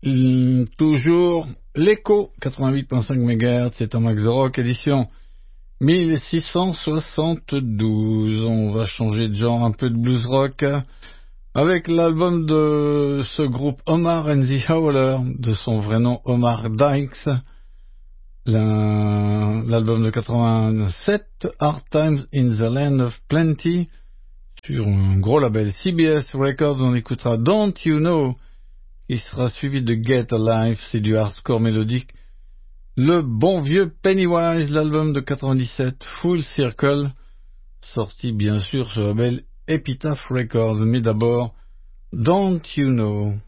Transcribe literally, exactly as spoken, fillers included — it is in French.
Hum, toujours l'écho quatre-vingt-huit virgule cinq mégahertz, c'est un Max The Rock édition mille six cent soixante-douze. On va changer de genre, un peu de blues rock avec l'album de ce groupe Omar and the Howler, de son vrai nom Omar Dykes. La- l'album de quatre-vingt-sept, Hard Times in the Land of Plenty, sur un gros label C B S Records. On écoutera Don't You Know, qui sera suivi de Get Alive, c'est du hardcore mélodique. Le bon vieux Pennywise, l'album de quatre-vingt-dix-sept, Full Circle, sorti bien sûr sur le label Epitaph Records. Mais d'abord, Don't You Know.